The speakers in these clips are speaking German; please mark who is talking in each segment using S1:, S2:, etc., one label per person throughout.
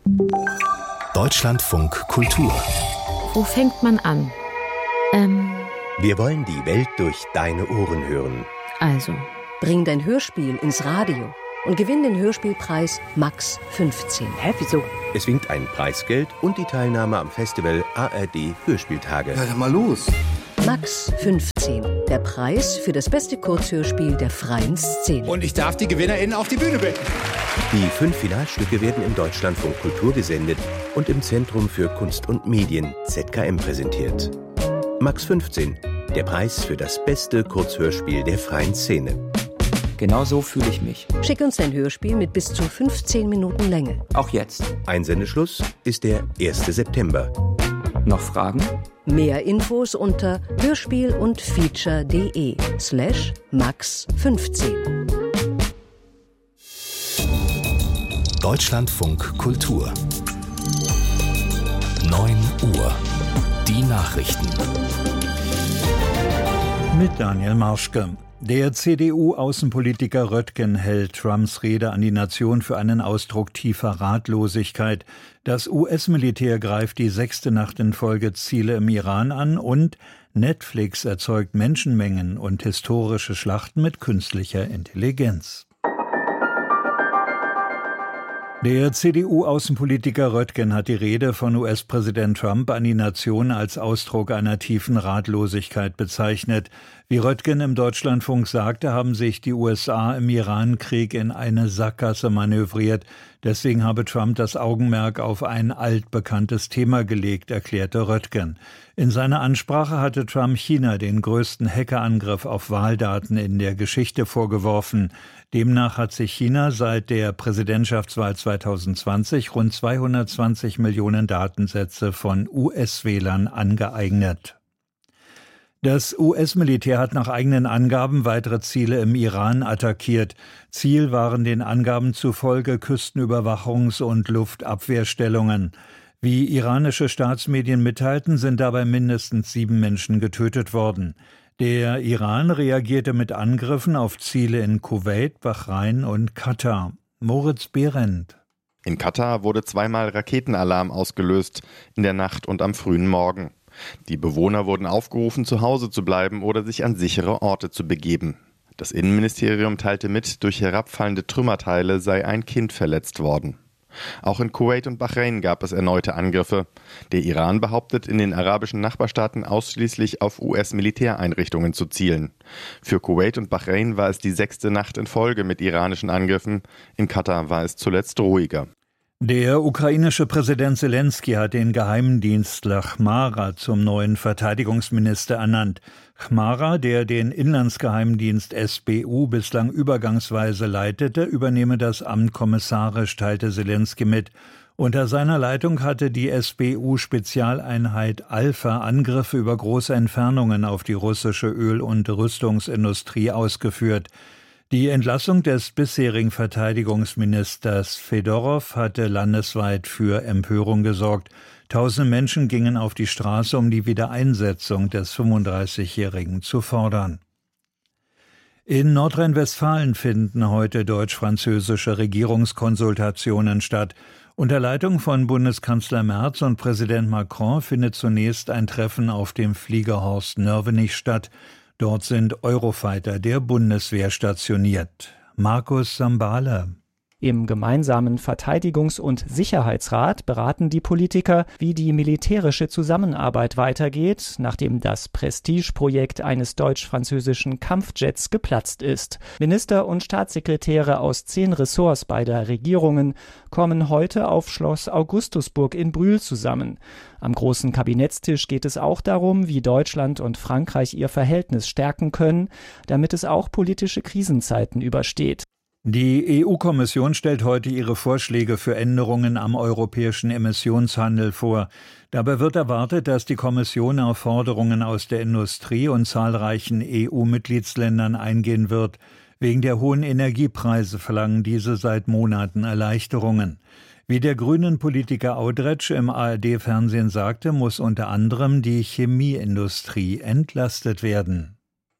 S1: Deutschlandfunk Kultur.
S2: Wo fängt man an?
S3: Wir wollen die Welt durch deine Ohren hören.
S2: Also.
S4: Bring dein Hörspiel ins Radio und gewinn den Hörspielpreis Max 15.
S2: Hä, wieso?
S3: Es winkt ein Preisgeld und die Teilnahme am Festival ARD Hörspieltage.
S5: Ja, dann mal los.
S4: Max 15. Der Preis für das beste Kurzhörspiel der freien Szene.
S5: Und ich darf die GewinnerInnen auf die Bühne bitten.
S3: Die 5 Finalstücke werden im Deutschlandfunk Kultur gesendet und im Zentrum für Kunst und Medien ZKM präsentiert. Max 15. Der Preis für das beste Kurzhörspiel der freien Szene.
S6: Genau so fühle ich mich.
S4: Schick uns dein Hörspiel mit bis zu 15 Minuten Länge.
S6: Auch jetzt.
S3: Einsendeschluss ist der 1. September.
S6: Noch Fragen?
S4: Mehr Infos unter hörspielundfeature.de/max15.
S1: Deutschlandfunk Kultur. 9 Uhr. Die Nachrichten.
S7: Mit Daniel Marschke. Der CDU-Außenpolitiker Röttgen hält Trumps Rede an die Nation für einen Ausdruck tiefer Ratlosigkeit. Das US-Militär greift die 6. Nacht in Folge Ziele im Iran an und Netflix erzeugt Menschenmengen und historische Schlachten mit künstlicher Intelligenz. Der CDU-Außenpolitiker Röttgen hat die Rede von US-Präsident Trump an die Nation als Ausdruck einer tiefen Ratlosigkeit bezeichnet. Wie Röttgen im Deutschlandfunk sagte, haben sich die USA im Iran-Krieg in eine Sackgasse manövriert. Deswegen habe Trump das Augenmerk auf ein altbekanntes Thema gelegt, erklärte Röttgen. In seiner Ansprache hatte Trump China den größten Hackerangriff auf Wahldaten in der Geschichte vorgeworfen. Demnach hat sich China seit der Präsidentschaftswahl 2020 rund 220 Millionen Datensätze von US-Wählern angeeignet. Das US-Militär hat nach eigenen Angaben weitere Ziele im Iran attackiert. Ziel waren den Angaben zufolge Küstenüberwachungs- und Luftabwehrstellungen. Wie iranische Staatsmedien mitteilten, sind dabei mindestens 7 Menschen getötet worden. Der Iran reagierte mit Angriffen auf Ziele in Kuwait, Bahrain und Katar. Moritz Behrendt.
S8: In Katar wurde zweimal Raketenalarm ausgelöst, in der Nacht und am frühen Morgen. Die Bewohner wurden aufgerufen, zu Hause zu bleiben oder sich an sichere Orte zu begeben. Das Innenministerium teilte mit, durch herabfallende Trümmerteile sei ein Kind verletzt worden. Auch in Kuwait und Bahrain gab es erneute Angriffe. Der Iran behauptet, in den arabischen Nachbarstaaten ausschließlich auf US-Militäreinrichtungen zu zielen. Für Kuwait und Bahrain war es die 6. Nacht in Folge mit iranischen Angriffen. In Katar war es zuletzt ruhiger.
S7: Der ukrainische Präsident Selenskyj hat den Geheimdienstler Chmara zum neuen Verteidigungsminister ernannt. Chmara, der den Inlandsgeheimdienst SBU bislang übergangsweise leitete, übernehme das Amt kommissarisch, teilte Selenskyj mit. Unter seiner Leitung hatte die SBU-Spezialeinheit Alpha Angriffe über große Entfernungen auf die russische Öl- und Rüstungsindustrie ausgeführt. Die Entlassung des bisherigen Verteidigungsministers Fedorow hatte landesweit für Empörung gesorgt. Tausende Menschen gingen auf die Straße, um die Wiedereinsetzung des 35-Jährigen zu fordern. In Nordrhein-Westfalen finden heute deutsch-französische Regierungskonsultationen statt. Unter Leitung von Bundeskanzler Merz und Präsident Macron findet zunächst ein Treffen auf dem Flieger Horst Nörvenich statt. Dort sind Eurofighter der Bundeswehr stationiert. Markus Sambale.
S9: Im gemeinsamen Verteidigungs- und Sicherheitsrat beraten die Politiker, wie die militärische Zusammenarbeit weitergeht, nachdem das Prestigeprojekt eines deutsch-französischen Kampfjets geplatzt ist. Minister und Staatssekretäre aus 10 Ressorts beider Regierungen kommen heute auf Schloss Augustusburg in Brühl zusammen. Am großen Kabinettstisch geht es auch darum, wie Deutschland und Frankreich ihr Verhältnis stärken können, damit es auch politische Krisenzeiten übersteht.
S7: Die EU-Kommission stellt heute ihre Vorschläge für Änderungen am europäischen Emissionshandel vor. Dabei wird erwartet, dass die Kommission auf Forderungen aus der Industrie und zahlreichen EU-Mitgliedsländern eingehen wird. Wegen der hohen Energiepreise verlangen diese seit Monaten Erleichterungen. Wie der grünen Politiker Audretsch im ARD-Fernsehen sagte, muss unter anderem die Chemieindustrie entlastet werden.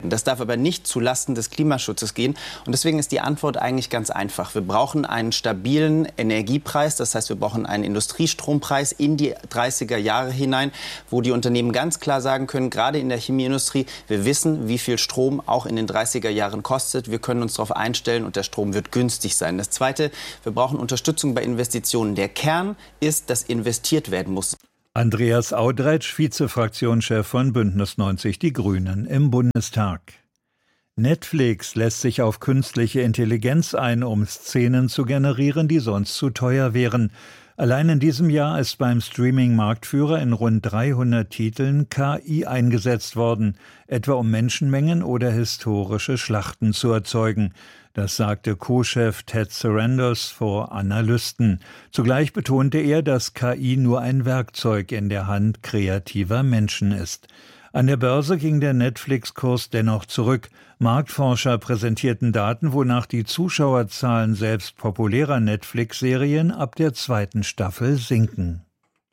S10: Das darf aber nicht zulasten des Klimaschutzes gehen. Und deswegen ist die Antwort eigentlich ganz einfach. Wir brauchen einen stabilen Energiepreis. Das heißt, wir brauchen einen Industriestrompreis in die 30er Jahre hinein, wo die Unternehmen ganz klar sagen können, gerade in der Chemieindustrie, wir wissen, wie viel Strom auch in den 30er Jahren kostet. Wir können uns darauf einstellen und der Strom wird günstig sein. Das Zweite, wir brauchen Unterstützung bei Investitionen. Der Kern ist, dass investiert werden muss.
S7: Andreas Audretsch, Vizefraktionschef von Bündnis 90 Die Grünen im Bundestag. Netflix lässt sich auf künstliche Intelligenz ein, um Szenen zu generieren, die sonst zu teuer wären. Allein in diesem Jahr ist beim Streaming-Marktführer in rund 300 Titeln KI eingesetzt worden, etwa um Menschenmengen oder historische Schlachten zu erzeugen. Das sagte Co-Chef Ted Sarandos vor Analysten. Zugleich betonte er, dass KI nur ein Werkzeug in der Hand kreativer Menschen ist. An der Börse ging der Netflix-Kurs dennoch zurück. Marktforscher präsentierten Daten, wonach die Zuschauerzahlen selbst populärer Netflix-Serien ab der 2. Staffel sinken.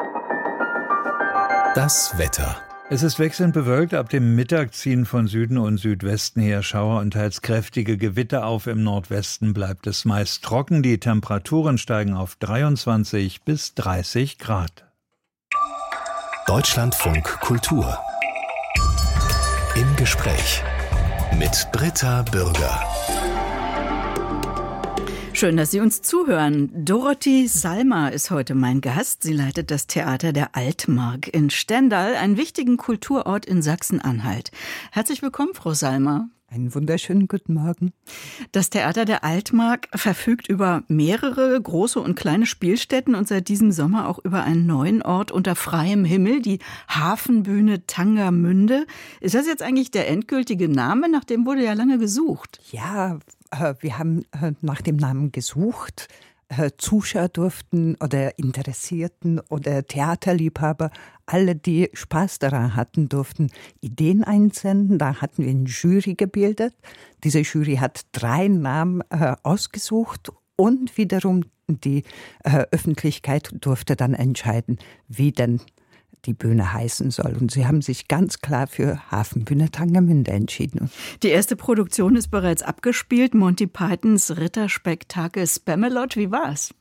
S1: Das Wetter.
S7: Es ist wechselnd bewölkt. Ab dem Mittag ziehen von Süden und Südwesten her Schauer und teils kräftige Gewitter auf. Im Nordwesten bleibt es meist trocken. Die Temperaturen steigen auf 23 bis 30 Grad.
S1: Deutschlandfunk Kultur. Im Gespräch mit Britta Bürger.
S11: Schön, dass Sie uns zuhören. Dorothee Salma ist heute mein Gast. Sie leitet das Theater der Altmark in Stendal, einen wichtigen Kulturort in Sachsen-Anhalt. Herzlich willkommen, Frau Salma.
S12: Einen wunderschönen guten Morgen.
S11: Das Theater der Altmark verfügt über mehrere große und kleine Spielstätten und seit diesem Sommer auch über einen neuen Ort unter freiem Himmel, die Hafenbühne Tangermünde. Ist das jetzt eigentlich der endgültige Name? Nach dem wurde ja lange gesucht.
S12: Ja, wir haben nach dem Namen gesucht. Zuschauer durften oder Interessierten oder Theaterliebhaber, alle, die Spaß daran hatten, durften Ideen einsenden. Da hatten wir eine Jury gebildet. Diese Jury hat 3 Namen ausgesucht und wiederum die Öffentlichkeit durfte dann entscheiden, wie denn die Bühne heißen soll. Und sie haben sich ganz klar für Hafenbühne Tangermünde entschieden.
S11: Die erste Produktion ist bereits abgespielt. Monty Pythons Ritterspektakel Spamalot. Wie war's?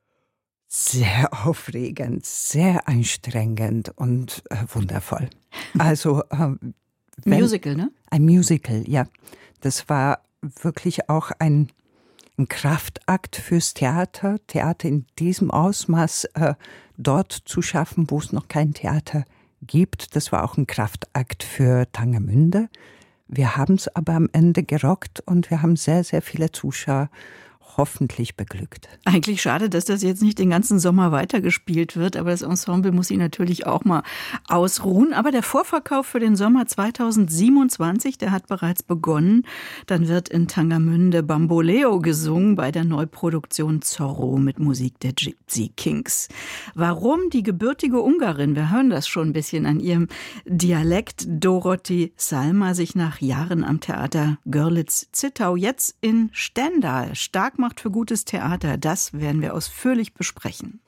S12: Sehr aufregend, sehr anstrengend und wundervoll. Also
S11: Musical, ne?
S12: Ein Musical, ja. Das war wirklich auch ein Kraftakt fürs Theater. Theater in diesem Ausmaß dort zu schaffen, wo es noch kein Theater gibt. Das war auch ein Kraftakt für Tangermünde. Wir haben es aber am Ende gerockt und wir haben sehr, sehr viele Zuschauer hoffentlich beglückt.
S11: Eigentlich schade, dass das jetzt nicht den ganzen Sommer weitergespielt wird, aber das Ensemble muss sich natürlich auch mal ausruhen. Aber der Vorverkauf für den Sommer 2027, der hat bereits begonnen. Dann wird in Tangermünde Bamboleo gesungen bei der Neuproduktion Zorro mit Musik der Gypsy Kings. Warum die gebürtige Ungarin, wir hören das schon ein bisschen an ihrem Dialekt, Dorothee Salma sich nach Jahren am Theater Görlitz-Zittau jetzt in Stendal stark macht für gutes Theater, das werden wir ausführlich besprechen.